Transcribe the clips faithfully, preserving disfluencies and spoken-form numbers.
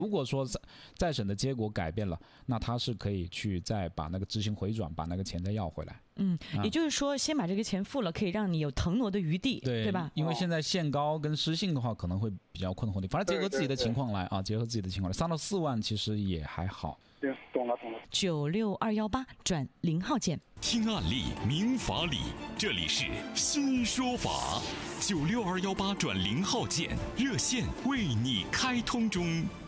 如果说再审的结果改变了，那他是可以去再把那个执行回转，把那个钱再要回来。 嗯，也就是说，先把这个钱付了，可以让你有腾挪的余地， 对， 对吧？ 因为现在限高跟失信的话，可能会比较困惑的。反正结合自己的情况来啊，结合自己的情况来，三到四万其实也还好。 对，懂了懂了。 九六二幺八转零号键， 听案例明法理，这里是新说法。九六二幺八转零号键热线为你开通中。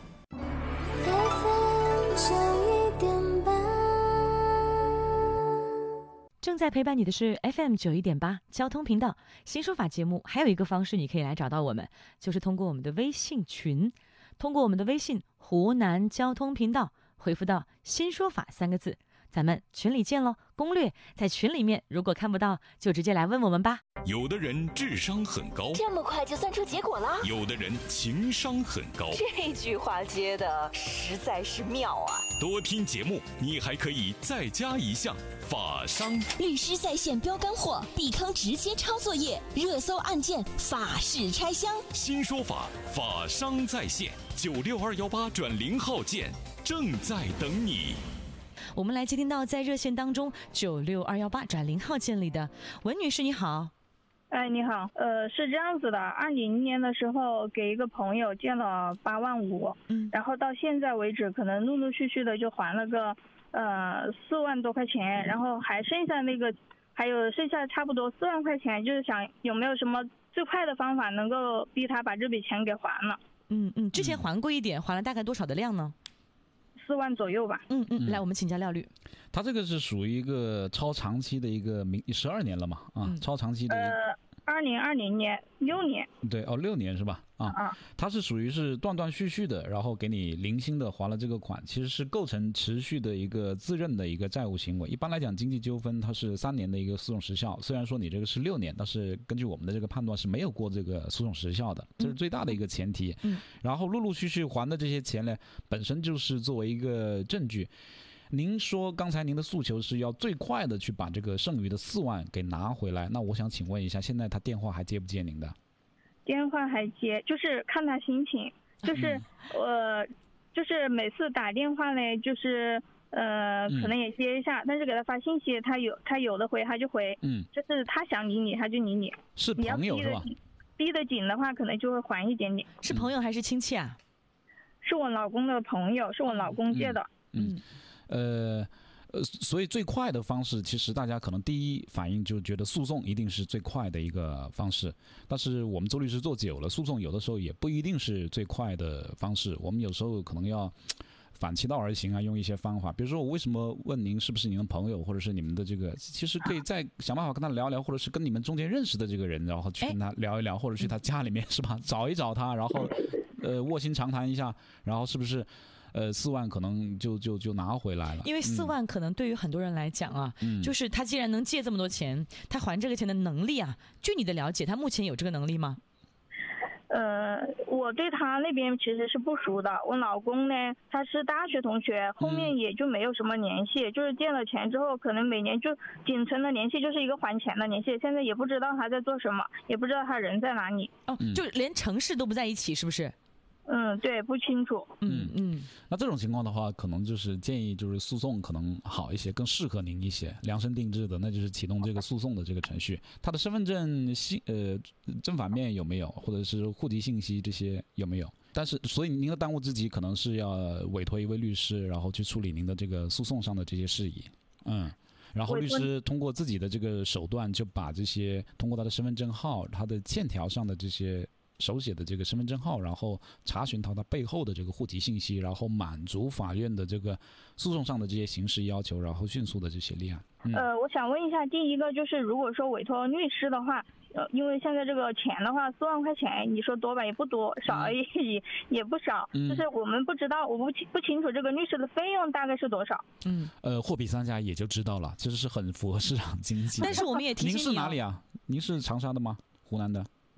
正在陪伴你的是 F M 九一点八交通频道新说法节目。还有一个方式你可以来找到我们，就是通过我们的微信群，通过我们的微信湖南交通频道回复到新说法三个字，咱们群里见咯。攻略在群里面，如果看不到就直接来问我们吧。 有的人智商很高， 这么快就算出结果了？ 有的人情商很高， 这句话接的实在是妙啊！ 多听节目，你还可以再加一项法商。 律师在线标干货，避坑直接抄作业，热搜案件法式拆箱。 新说法法商在线，九六二幺八转零号键正在等你。 我们来接听到在热线当中九六二幺八转零号键里的文女士，你好。 哎，你好，呃，是这样子的，二零年的时候给一个朋友借了八万五，嗯，然后到现在为止，可能陆陆续续的就还了个呃四万多块钱，然后还剩下那个，还有剩下差不多四万块钱，就是想有没有什么最快的方法能够逼他把这笔钱给还了。 嗯嗯，之前还过一点，还了大概多少的量呢？ 四万左右吧。 嗯嗯，来，我们请教廖律。 他这个是属于一个超长期的一个明十二年了嘛啊、嗯，超长期的一个。 呃，二零二零年六年。 对哦，六年是吧？啊啊，它是属于是断断续续的，然后给你零星的还了这个款，其实是构成持续的一个自认的一个债务行为。一般来讲，经济纠纷它是三年的一个诉讼时效，虽然说你这个是六年，但是根据我们的这个判断是没有过这个诉讼时效的，这是最大的一个前提。嗯，然后陆陆续续还的这些钱呢，本身就是作为一个证据。您说刚才您的诉求是要最快的去把这个剩余的四万给拿回来，那我想请问一下，现在他电话还接不接您的？ 电话还接，就是看他心情，就是呃，就是每次打电话呢，就是呃，可能也接一下，嗯、但是给他发信息，他有他有的回他就回，嗯，就是他想理你他就理你， 是朋友是吧？ 逼得紧的话，可能就会还一点点。 是朋友还是亲戚啊？ 是我老公的朋友，是我老公借的。 嗯，嗯呃。呃，所以最快的方式，其实大家可能第一反应就觉得诉讼一定是最快的一个方式，但是我们做律师做久了，诉讼有的时候也不一定是最快的方式，我们有时候可能要反其道而行啊，用一些方法，比如说我为什么问您是不是您的朋友，或者是你们的这个，其实可以再想办法跟他聊聊，或者是跟你们中间认识的这个人，然后去跟他聊一聊，或者去他家里面是吧，找一找他，然后呃卧薪尝谈一下，然后是不是呃，四万可能就就就拿回来了， 因为四万可能对于很多人来讲啊、嗯，就是他既然能借这么多钱，他还这个钱的能力啊，据你的了解，他目前有这个能力吗？ 呃，我对他那边其实是不熟的。我老公呢，他是大学同学，后面也就没有什么联系，嗯、就是借了钱之后，可能每年就仅存的联系就是一个还钱的联系。现在也不知道他在做什么，也不知道他人在哪里。 哦，就连城市都不在一起，是不是？ 嗯，对，不清楚。 嗯嗯，那这种情况的话，可能就是建议就是诉讼可能好一些，更适合您一些，量身定制的，那就是启动这个诉讼的这个程序。他的身份证信呃正反面有没有，或者是户籍信息这些有没有？但是，所以您的当务之急可能是要委托一位律师，然后去处理您的这个诉讼上的这些事宜。嗯。然后律师通过自己的这个手段，就把这些通过他的身份证号、他的欠条上的这些手写的这个身份证号，然后查询到他背后的这个户籍信息，然后满足法院的这个诉讼上的这些刑事要求，然后迅速的这些立案。嗯、 呃，我想问一下，第一个就是如果说委托律师的话，呃，因为现在这个钱的话，四万块钱，你说多吧也不多，少也、嗯、也不少、嗯，就是我们不知道，我不不清楚这个律师的费用大概是多少。 嗯，呃，货比三家也就知道了，其实是很符合市场经济。 但是我们也提醒你、哦， 您是哪里啊？您是长沙的吗？湖南的？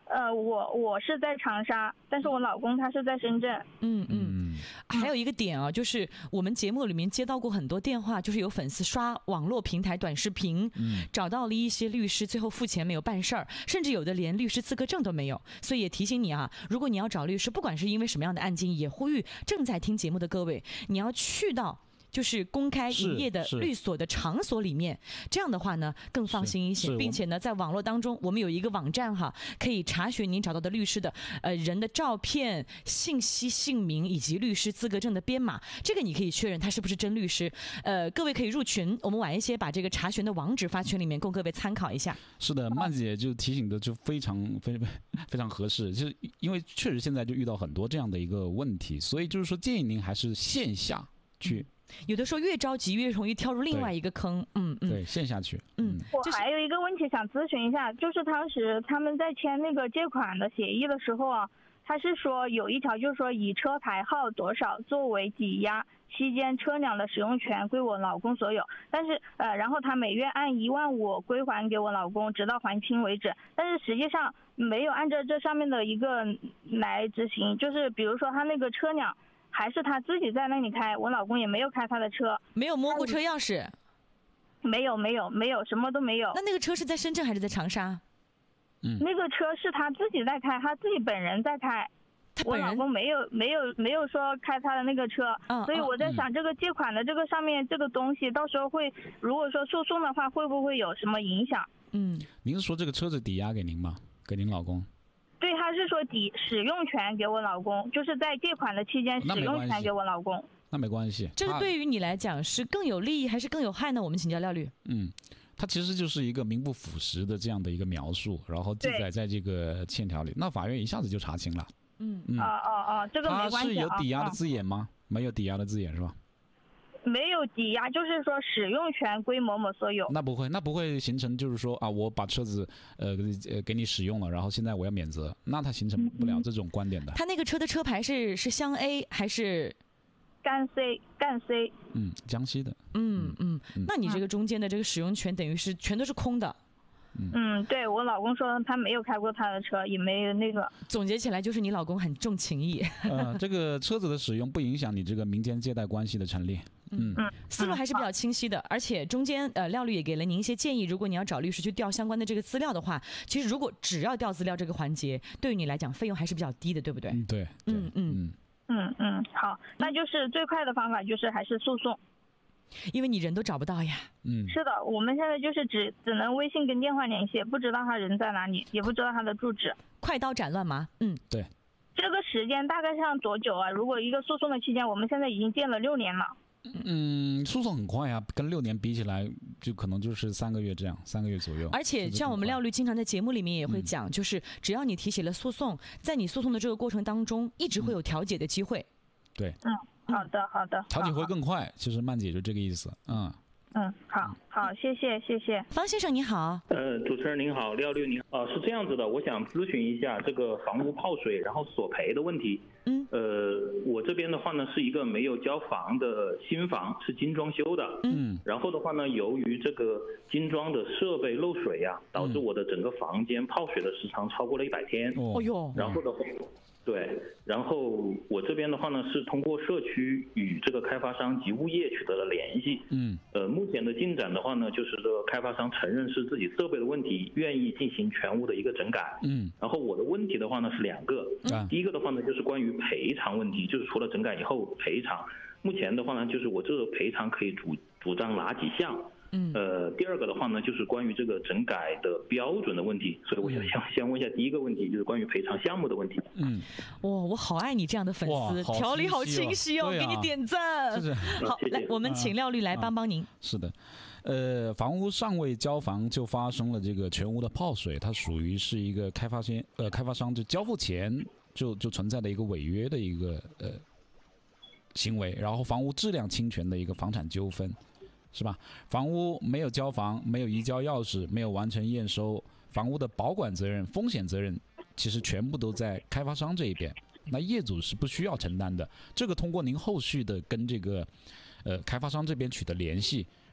呃，我我是在长沙，但是我老公他是在深圳。 嗯嗯。还有一个点啊，就是我们节目里面接到过很多电话，就是有粉丝刷网络平台短视频，嗯，找到了一些律师，最后付钱没有办事儿，甚至有的连律师资格证都没有。所以也提醒你啊，如果你要找律师，不管是因为什么样的案件，也呼吁正在听节目的各位，你要去到就是公开营业的律所的场所里面，这样的话呢更放心一些，并且呢在网络当中我们有一个网站哈，可以查询您找到的律师的呃人的照片、信息、姓名以及律师资格证的编码，这个你可以确认他是不是真律师。呃，各位可以入群，我们晚一些把这个查询的网址发群里面，供各位参考一下。 是的，曼姐就提醒的就非常非常非常合适，就是因为确实现在就遇到很多这样的一个问题，所以就是说建议您还是线下去。嗯， 有的时候越着急越容易跳入另外一个坑。嗯嗯， 对，陷下去。 嗯， 我还有一个问题想咨询一下，就是当时他们在签那个借款的协议的时候啊，他是说有一条就是说以车牌号多少作为抵押，期间车辆的使用权归我老公所有，但是呃，然后他每月按一万五归还给我老公，直到还清为止。但是实际上没有按照这上面的一个来执行，就是比如说他那个车辆。还是他自己在那里开，我老公也没有开他的车， 没有摸过车钥匙， 没有没有没有，什么都没有。 那那个车是在深圳还是在长沙？ 嗯， 那个车是他自己在开，他自己本人在开，我老公没有没有没有说开他的那个车， 嗯， 所以我在想这个借款的这个上面这个东西，到时候会如果说诉讼的话，会不会有什么影响？ 嗯， 您是说这个车子抵押给您吗？给您老公？ 对，他是说抵使用权给我老公，就是在借款的期间使用权给我老公。 那没关系。 这个对于你来讲是更有利益还是更有害呢？我们请教廖律。 嗯，它其实就是一个名不符实的这样的一个描述，然后记载在这个欠条里，那法院一下子就查清了。 嗯嗯。哦哦哦，这个没关系。 它是有抵押的字眼吗？ 哦、 没有抵押的字眼是吧？ 没有抵押，就是说使用权归某某所有。 那不会，那不会形成就是说啊，我把车子呃呃给你使用了，然后现在我要免责，那它形成不了这种观点的。 他那个车的车牌是是湘 A 还是赣 C 赣 C？ 嗯，江西的。 嗯嗯，那你这个中间的这个使用权等于是全都是空的。 嗯, 嗯，对我老公说他没有开过他的车，也没有那个。 总结起来就是你老公很重情义。 呃，这个车子的使用不影响你这个民间借贷关系的成立。嗯嗯，思路还是比较清晰的，而且中间呃廖律也给了您一些建议，如果你要找律师去调相关的这个资料的话，其实如果只要调资料这个环节，对于你来讲费用还是比较低的，对不对？ 嗯，对， 嗯嗯嗯嗯，好，那就是最快的方法就是还是诉讼。 因为你人都找不到呀。 嗯， 是的，我们现在就是只只能微信跟电话联系，不知道他人在哪里，也不知道他的住址。 快刀斩乱麻。嗯， 对。 这个时间大概像多久啊？如果一个诉讼的期间，我们现在已经建了六年了。 嗯，诉讼很快啊，跟六年比起来，就可能就是三个月这样，三个月左右。 而且像我们廖律经常在节目里面也会讲，嗯、就是只要你提起了诉讼，在你诉讼的这个过程当中，一直会有调解的机会。 对。 嗯。好的，好的， 调解会更快。其实曼姐就这个意思，嗯嗯，好好，谢谢谢谢。 方先生你好。 呃，主持人您好，廖律您好，呃，是这样子的，我想咨询一下这个房屋泡水然后索赔的问题。 嗯， 呃，我这边的话呢是一个没有交房的新房，是精装修的。 嗯， 然后的话呢，由于这个精装的设备漏水呀、啊，导致我的整个房间泡水的时长超过了一百天。 哦哟， 然后的话。对，然后我这边的话呢，是通过社区与这个开发商及物业取得了联系。 嗯， 呃，目前的进展的话呢，就是这个开发商承认是自己设备的问题，愿意进行全屋的一个整改。 嗯， 然后我的问题的话呢是两个， 嗯、 第一个的话呢就是关于赔偿问题，就是除了整改以后赔偿，目前的话呢就是我这个赔偿可以主主张哪几项？ 嗯， 呃，第二个的话呢，就是关于这个整改的标准的问题，所以我想先先问一下第一个问题，就是关于赔偿项目的问题。 嗯， 哇，我好爱你这样的粉丝，条理好清晰哦， 啊、 给你点赞。 是好，来，我们请廖律来帮帮您。 啊、是的，呃，房屋尚未交房就发生了这个全屋的泡水，它属于是一个开发商呃开发商就交付前就就存在的一个违约的一个呃行为，然后房屋质量侵权的一个房产纠纷。是吧？房屋没有交房，没有移交钥匙，没有完成验收，房屋的保管责任、风险责任，其实全部都在开发商这一边。那业主是不需要承担的。这个通过您后续的跟这个，呃，开发商这边取得联系，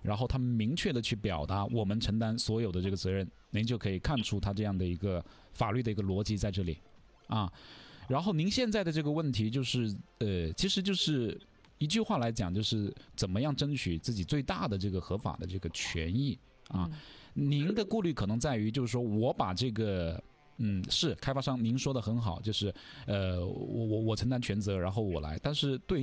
然后他们明确的去表达我们承担所有的这个责任，您就可以看出他这样的一个法律的一个逻辑在这里啊。然后您现在的这个问题就是呃，其实就是一句话来讲，就是怎么样争取自己最大的这个合法的这个权益啊。您的顾虑可能在于就是说我把这个嗯，是开发商，您说的很好，就是呃，我我我承担全责，然后我来。但是对